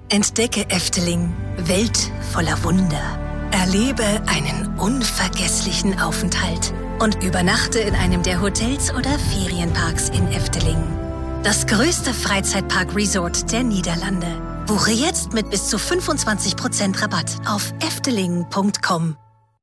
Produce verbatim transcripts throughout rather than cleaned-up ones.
Entdecke Efteling, Welt voller Wunder. Erlebe einen unvergesslichen Aufenthalt und übernachte in einem der Hotels oder Ferienparks in Efteling. Das größte Freizeitpark-Resort der Niederlande. Buche jetzt mit bis zu fünfundzwanzig Prozent Rabatt auf efteling punkt com.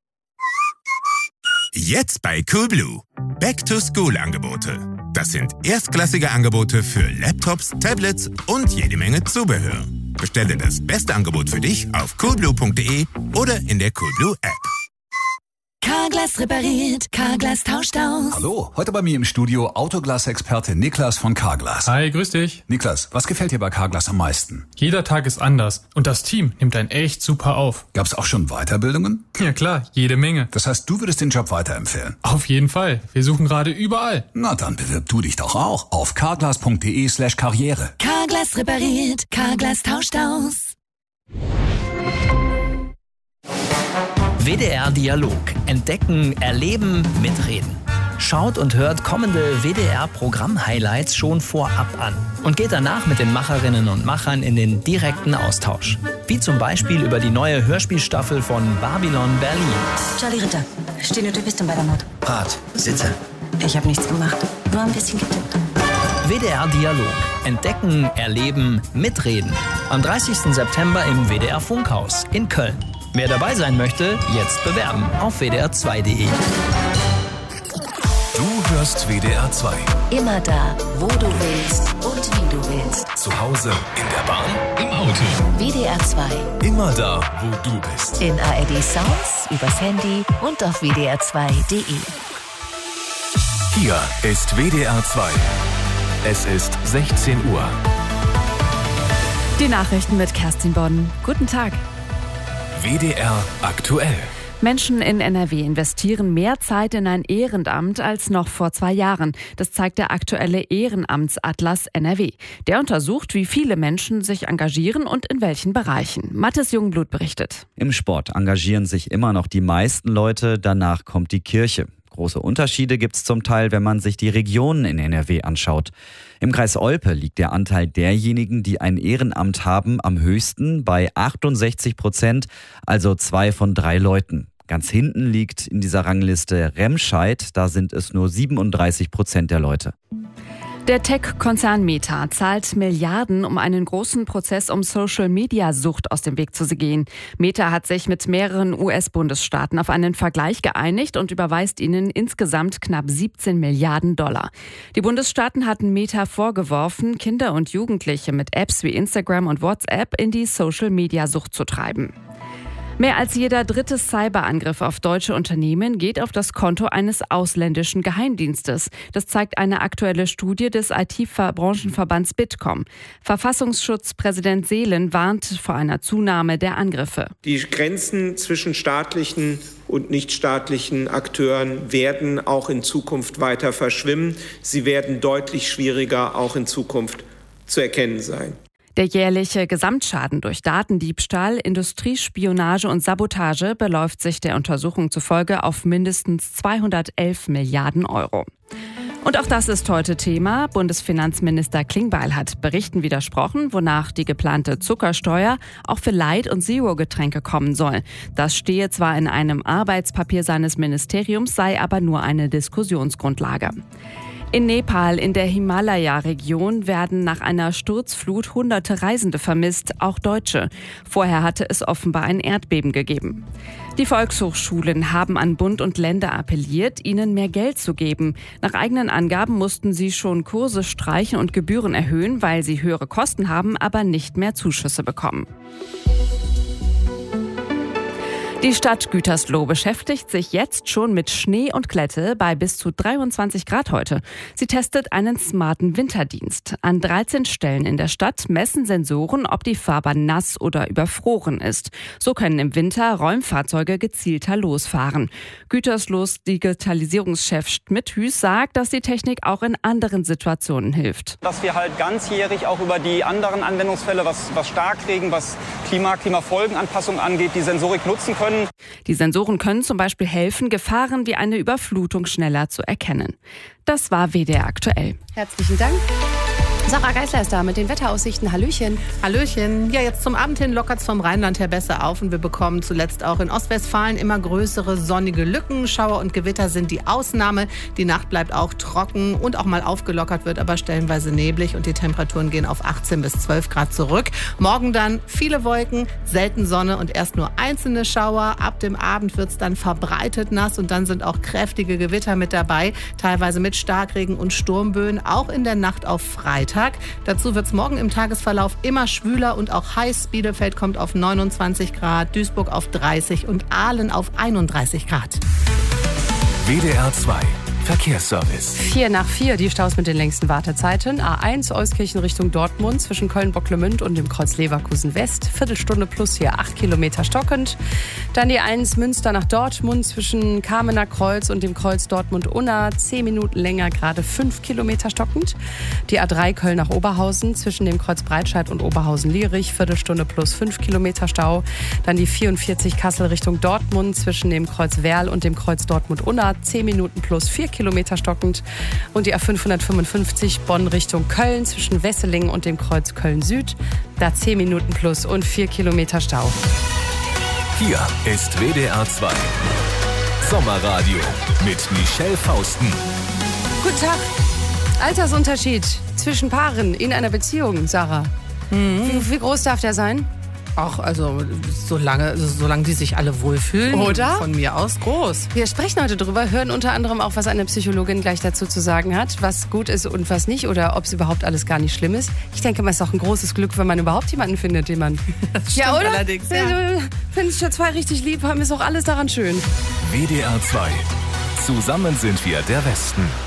Jetzt bei Coolblue. Back-to-School-Angebote. Das sind erstklassige Angebote für Laptops, Tablets und jede Menge Zubehör. Bestelle das beste Angebot für dich auf coolblue punkt de oder in der Coolblue App. Carglass repariert, Carglass tauscht aus. Hallo, heute bei mir im Studio Autoglas-Experte Niklas von Carglass. Hi, grüß dich. Niklas, was gefällt dir bei Carglass am meisten? Jeder Tag ist anders und das Team nimmt einen echt super auf. Gab's auch schon Weiterbildungen? Ja klar, jede Menge. Das heißt, du würdest den Job weiterempfehlen? Auf jeden Fall. Wir suchen gerade überall. Na, dann bewirb du dich doch auch auf carglass punkt de slash karriere. Carglass repariert, Carglass tauscht aus. W D R Dialog. Entdecken, erleben, mitreden. Schaut und hört kommende W D R-Programm-Highlights schon vorab an und geht danach mit den Macherinnen und Machern in den direkten Austausch. Wie zum Beispiel über die neue Hörspielstaffel von Babylon Berlin. Charlie Ritter, Stenotypistin bei der Mord. Rat, sitze. Ich habe nichts gemacht, nur ein bisschen getippt. W D R Dialog. Entdecken, erleben, mitreden. Am dreißigsten September im W D R Funkhaus in Köln. Wer dabei sein möchte, jetzt bewerben auf w d r zwei punkt de. Du hörst W D R zwei. Immer da, wo du willst und wie du willst. Zu Hause, in der Bahn, im Auto. W D R zwei. Immer da, wo du bist. In A R D Sounds, übers Handy und auf w d r zwei punkt de. Hier ist W D R zwei. Es ist sechzehn Uhr. Die Nachrichten mit Kerstin Bonn. Guten Tag. W D R aktuell. Menschen in N R W investieren mehr Zeit in ein Ehrenamt als noch vor zwei Jahren. Das zeigt der aktuelle Ehrenamtsatlas N R W. Der untersucht, wie viele Menschen sich engagieren und in welchen Bereichen. Mathis Jungblut berichtet. Im Sport engagieren sich immer noch die meisten Leute, danach kommt die Kirche. Große Unterschiede gibt es zum Teil, wenn man sich die Regionen in N R W anschaut. Im Kreis Olpe liegt der Anteil derjenigen, die ein Ehrenamt haben, am höchsten bei achtundsechzig Prozent, also zwei von drei Leuten. Ganz hinten liegt in dieser Rangliste Remscheid, da sind es nur siebenunddreißig Prozent der Leute. Der Tech-Konzern Meta zahlt Milliarden, um einen großen Prozess um Social-Media-Sucht aus dem Weg zu gehen. Meta hat sich mit mehreren U S-Bundesstaaten auf einen Vergleich geeinigt und überweist ihnen insgesamt knapp siebzehn Milliarden Dollar. Die Bundesstaaten hatten Meta vorgeworfen, Kinder und Jugendliche mit Apps wie Instagram und WhatsApp in die Social-Media-Sucht zu treiben. Mehr als jeder dritte Cyberangriff auf deutsche Unternehmen geht auf das Konto eines ausländischen Geheimdienstes. Das zeigt eine aktuelle Studie des I T-Branchenverbands Bitkom. Verfassungsschutzpräsident Seelen warnt vor einer Zunahme der Angriffe. Die Grenzen zwischen staatlichen und nichtstaatlichen Akteuren werden auch in Zukunft weiter verschwimmen. Sie werden deutlich schwieriger auch in Zukunft zu erkennen sein. Der jährliche Gesamtschaden durch Datendiebstahl, Industriespionage und Sabotage beläuft sich der Untersuchung zufolge auf mindestens zweihundertelf Milliarden Euro. Und auch das ist heute Thema. Bundesfinanzminister Klingbeil hat Berichten widersprochen, wonach die geplante Zuckersteuer auch für Light- und Zero-Getränke kommen soll. Das stehe zwar in einem Arbeitspapier seines Ministeriums, sei aber nur eine Diskussionsgrundlage. In Nepal, in der Himalaya-Region, werden nach einer Sturzflut hunderte Reisende vermisst, auch Deutsche. Vorher hatte es offenbar ein Erdbeben gegeben. Die Volkshochschulen haben an Bund und Länder appelliert, ihnen mehr Geld zu geben. Nach eigenen Angaben mussten sie schon Kurse streichen und Gebühren erhöhen, weil sie höhere Kosten haben, aber nicht mehr Zuschüsse bekommen. Die Stadt Gütersloh beschäftigt sich jetzt schon mit Schnee und Glätte bei bis zu dreiundzwanzig Grad heute. Sie testet einen smarten Winterdienst. An dreizehn Stellen in der Stadt messen Sensoren, ob die Fahrbahn nass oder überfroren ist. So können im Winter Räumfahrzeuge gezielter losfahren. Güterslohs Digitalisierungschef Schmidt-Hüß sagt, dass die Technik auch in anderen Situationen hilft. Dass wir halt ganzjährig auch über die anderen Anwendungsfälle, was, was Starkregen, was Klima, Klimafolgenanpassung angeht, die Sensorik nutzen können. Die Sensoren können zum Beispiel helfen, Gefahren wie eine Überflutung schneller zu erkennen. Das war W D R aktuell. Herzlichen Dank. Sarah Geisler ist da mit den Wetteraussichten. Hallöchen. Hallöchen. Ja, jetzt zum Abend hin lockert es vom Rheinland her besser auf und wir bekommen zuletzt auch in Ostwestfalen immer größere sonnige Lücken. Schauer und Gewitter sind die Ausnahme. Die Nacht bleibt auch trocken und auch mal aufgelockert, wird aber stellenweise neblig und die Temperaturen gehen auf achtzehn bis zwölf Grad zurück. Morgen dann viele Wolken, selten Sonne und erst nur einzelne Schauer. Ab dem Abend wird es dann verbreitet nass und dann sind auch kräftige Gewitter mit dabei, teilweise mit Starkregen und Sturmböen, auch in der Nacht auf Freitag. Dazu wird es morgen im Tagesverlauf immer schwüler und auch heiß. Bielefeld kommt auf neunundzwanzig Grad, Duisburg auf dreißig und Aalen auf einunddreißig Grad. W D R zwei Verkehrsservice. Vier nach vier, die Staus mit den längsten Wartezeiten. A eins Euskirchen Richtung Dortmund zwischen Köln-Bocklemünd und dem Kreuz Leverkusen West. Viertelstunde plus hier acht Kilometer stockend. Dann die eins Münster nach Dortmund zwischen Kamener Kreuz und dem Kreuz Dortmund-Unna. Zehn Minuten länger, gerade fünf Kilometer stockend. Die A drei Köln nach Oberhausen zwischen dem Kreuz Breitscheid und Oberhausen-Lierich. Viertelstunde plus fünf Kilometer Stau. Dann die vierundvierzig Kassel Richtung Dortmund zwischen dem Kreuz Werl und dem Kreuz Dortmund-Unna. Zehn Minuten plus vier Kilometer stockend. Und die A fünfhundertfünfundfünfzig Bonn Richtung Köln zwischen Wesseling und dem Kreuz Köln Süd. Da zehn Minuten plus und vier Kilometer Stau. Hier ist W D R zwei Sommerradio mit Michelle Fausten. Guten Tag. Altersunterschied zwischen Paaren in einer Beziehung, Sarah. Mhm. Wie, wie groß darf der sein? Auch, also solange, solange die sich alle wohlfühlen. Oder? Von mir aus groß. Wir sprechen heute drüber, hören unter anderem auch, was eine Psychologin gleich dazu zu sagen hat, was gut ist und was nicht oder ob es überhaupt alles gar nicht schlimm ist. Ich denke mal, es ist auch ein großes Glück, wenn man überhaupt jemanden findet, den man... Das ja, oder? Allerdings, ja. Wenn sich ja zwei richtig lieb haben, ist auch alles daran schön. W D R zwei. Zusammen sind wir der Westen.